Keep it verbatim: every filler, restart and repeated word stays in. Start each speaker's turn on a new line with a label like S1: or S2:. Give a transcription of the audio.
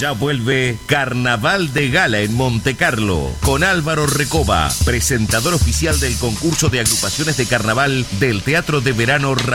S1: Ya vuelve Carnaval de Gala en Montecarlo con Álvaro Recoba, presentador oficial del concurso de agrupaciones de carnaval del Teatro de Verano